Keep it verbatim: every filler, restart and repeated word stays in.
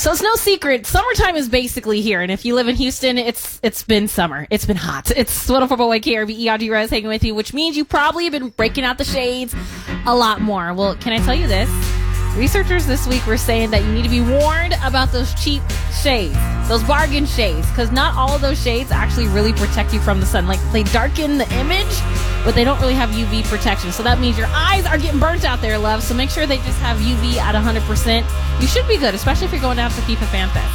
So it's no secret, summertime is basically here, and if you live in Houston, it's it's been summer. It's been hot. It's one oh four point one K R V E, Audrey Rose hanging with you, which means you probably have been breaking out the shades a lot more. Well, can I tell you this? Researchers this week were saying that you need to be warned about those cheap shades, those bargain shades, because not all of those shades actually really protect you from the sun. Like, they darken the image, but they don't really have U V protection. So that means your eyes are getting burnt out there, love. So make sure they just have U V at one hundred percent. You should be good, especially if you're going down to FIFA Fan Fest.